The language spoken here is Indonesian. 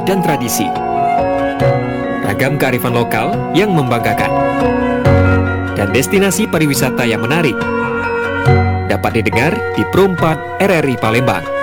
dan tradisi. Ragam kearifan lokal yang membanggakan. Dan destinasi pariwisata yang menarik. Dapat didengar di Pro 4 RRI Palembang.